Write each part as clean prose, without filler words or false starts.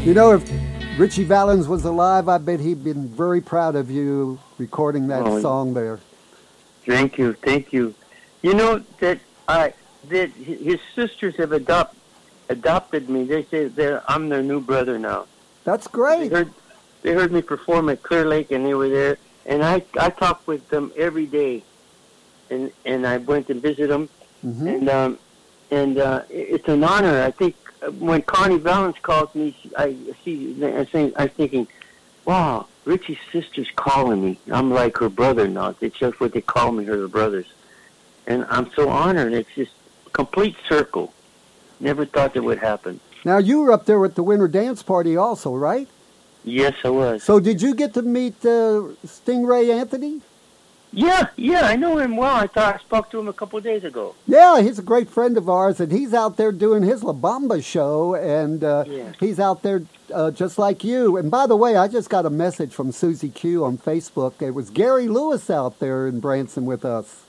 You know, if Richie Valens was alive, I bet he'd been very proud of you recording that song there. Thank you, thank you. You know that his sisters have adopted me. They say I'm their new brother now. That's great. They heard me perform at Clear Lake, and they were there. And I talk with them every day, and I went to visit them, and it's an honor. I think when Connie Valens calls me, I'm thinking, wow, Richie's sister's calling me. I'm like her brother now. It's just what they call me, her brothers, and I'm so honored. It's just a complete circle. Never thought that would happen. Now you were up there at the Winter Dance Party, also, right? Yes, I was. So did you get to meet Stingray Anthony? Yeah, I know him well. I spoke to him a couple of days ago. Yeah, he's a great friend of ours, and he's out there doing his La Bamba show, and he's out there just like you. And by the way, I just got a message from Susie Q on Facebook. It was Gary Lewis out there in Branson with us.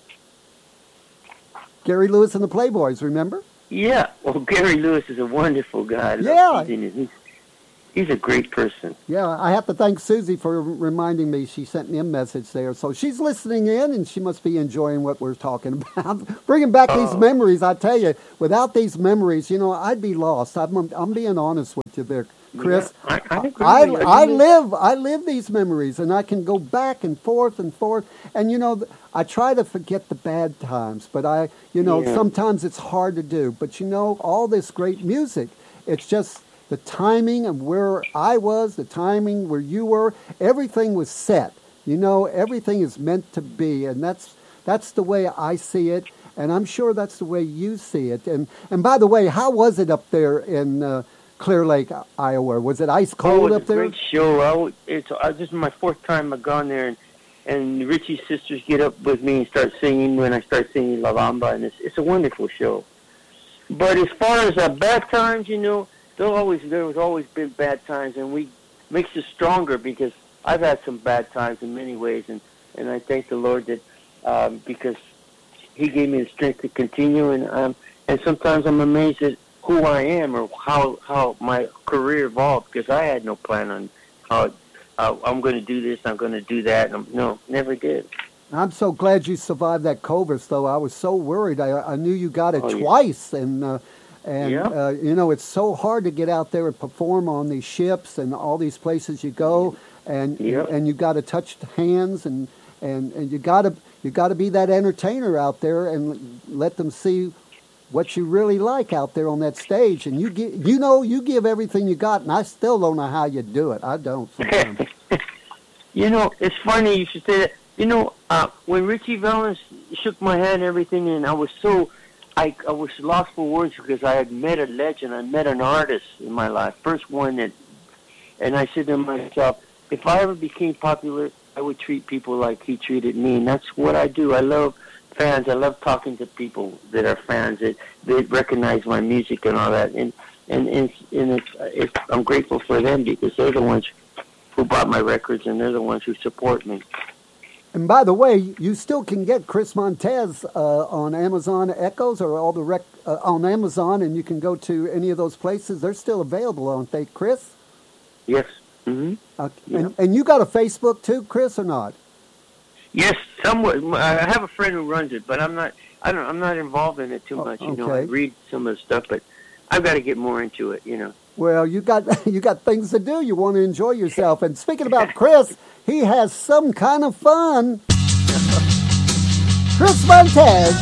Gary Lewis and the Playboys, remember? Yeah, well, Gary Lewis is a wonderful guy. He's a great person. Yeah, I have to thank Susie for reminding me. She sent me a message there. So she's listening in, and she must be enjoying what we're talking about. Bringing back these memories, I tell you, without these memories, I'd be lost. I'm being honest with you there, Chris. Yeah, I live these memories, and I can go back and forth. And, I try to forget the bad times, but sometimes it's hard to do. But, all this great music, it's just the timing of where I was, the timing where you were, everything was set. Everything is meant to be, and that's the way I see it, and I'm sure that's the way you see it. And by the way, how was it up there in Clear Lake, Iowa? Was it ice cold up there? It was a great show. This is my fourth time I've gone there, and Richie's sisters get up with me and start singing when I start singing La Bamba, and it's a wonderful show. But as far as bad times, there was always been bad times, and makes us stronger, because I've had some bad times in many ways, and I thank the Lord that because He gave me the strength to continue, and sometimes I'm amazed at who I am or how my career evolved, because I had no plan on how I'm going to do this, I'm going to do that. No, never did. I'm so glad you survived that COVID, though. I was so worried. I knew you got it twice, and it's so hard to get out there and perform on these ships and all these places you go, and you got to touch hands, and you got to be that entertainer out there and let them see what you really like out there on that stage. And you give everything you got, and I still don't know how you do it. I don't sometimes. It's funny you should say that. When Richie Valens shook my hand and everything, and I was lost for words, because I had met a legend. I met an artist in my life, first one and I said to myself, if I ever became popular, I would treat people like he treated me, and that's what I do. I love fans. I love talking to people that are fans that recognize my music and all that, and I'm grateful for them, because they're the ones who bought my records, and they're the ones who support me. And by the way, you still can get Chris Montez on Amazon Echoes or all the on Amazon, and you can go to any of those places. They're still available, aren't they, Chris? Yes. Mm-hmm. And you got a Facebook too, Chris, or not? Yes, somewhat. I have a friend who runs it, but I'm not involved in it too much. Okay. I read some of the stuff, but I've got to get more into it. Well, you got things to do. You want to enjoy yourself. And speaking about Chris, he has some kind of fun. Chris Montez.